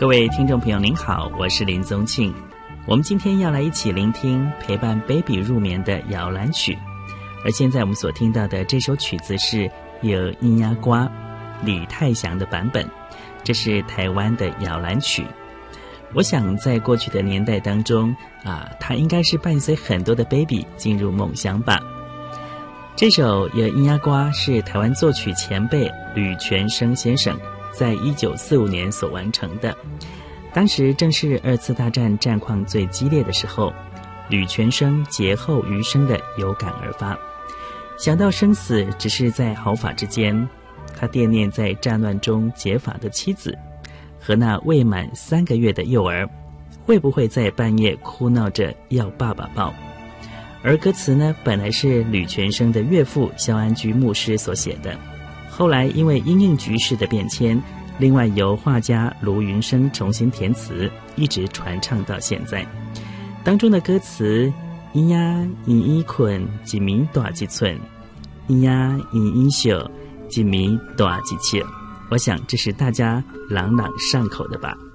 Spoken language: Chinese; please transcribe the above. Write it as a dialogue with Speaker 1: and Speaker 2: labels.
Speaker 1: 各位听众朋友您好，我是林宗庆。我们今天要来一起聆听陪伴 baby 入眠的摇篮曲，而现在我们所听到的这首曲子是由音压瓜李泰祥的版本，这是台湾的摇篮曲。我想在过去的年代当中它应该是伴随很多的 baby 进入梦乡吧。这首由音压瓜是台湾作曲前辈吕全生先生在1945年所完成的，当时正是2次大战战况最激烈的时候，吕全生劫后余生的有感而发，想到生死只是在毫发之间，他惦念在战乱中结发的妻子和那未满3个月的幼儿会不会在半夜哭闹着要爸爸抱。而歌词呢，本来是吕全生的岳父萧安居牧师所写的，后来因为因应局势的变迁，另外由画家卢云生重新填词，一直传唱到现在。当中的歌词咿呀咿咿困一米大一寸，咿呀咿咿笑一米大一尺，我想这是大家朗朗上口的吧。